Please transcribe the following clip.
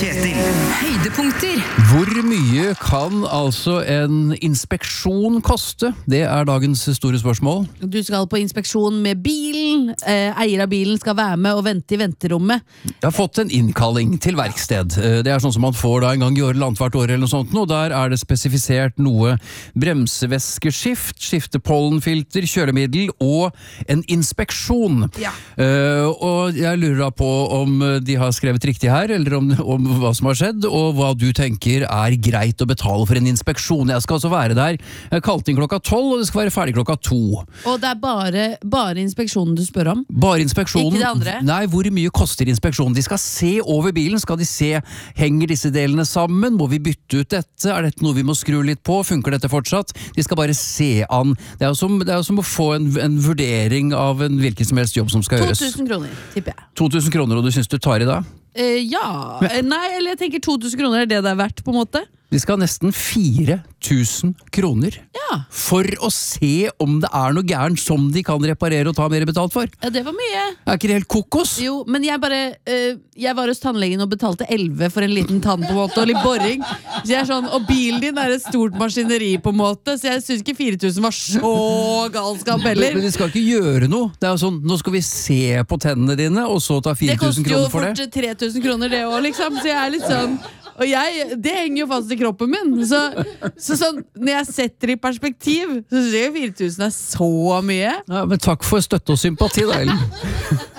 Kjetil. Høydepunkter. Hvor mye kan altså en inspeksjon koste? Det er dagens store spørsmål. Du skal på inspeksjon med bilen. Eier av bilen skal være med og vente i venterommet. Jeg har fått en innkalling til verksted. Det er sånn som man får da en gang i året eller annethvert år eller noe sånt. Og der er det spesifisert noe bremsevæskeskift, skifte pollenfilter, kjølemiddel og en inspeksjon. Ja. Og jeg lurer da på om de har skrevet riktig her, eller om hva som har skjedd, og hva du tenker er greit å betale for en inspeksjon. Jeg skal altså være der. Jeg har kalt inn klokka 12, og det skal være ferdig klokka 2. Og det er bare inspeksjonen du spør om? Bare inspeksjonen. Ikke det andre? Nei, hvor mye koster inspeksjonen? De skal se over bilen, skal de se, henger disse delene sammen? Må vi bytte ut dette? Er dette noe vi må skru litt på? Funker dette fortsatt? De skal bare se an. Det er jo som å få en vurdering av en hvilken som helst jobb som skal gjøres. 2000 kroner, tipper jeg. 2000 kroner, og du synes du tar i da? Ja, nei, eller jeg tenker 2000 kroner er det er verdt på en måte. De skal ha nesten 4000 kroner Ja. for å se om det er noe gærent som de kan reparere og ta mer betalt for. Ja, det var mye. Er ikke det helt kokos? Jo, men jeg var hos tannlegen og betalte 11 for en liten tann på en måte, og litt boring. Så jeg er sånn, og bilen din er et stort maskineri på en måte, så jeg synes ikke 4000 var så galskap heller. Men de skal ikke gjøre noe. Det er jo sånn, nå skal vi se på tennene dine, og så ta 4000 kroner for det. Det koster jo fort 3000 kroner det også, liksom, så jeg er litt sånn. Og det henger jo fast i kroppen min. Så sånn, når jeg setter det i perspektiv, så synes jeg 4000 er så mye. Ja, men takk for støtte og sympati da, Ellen.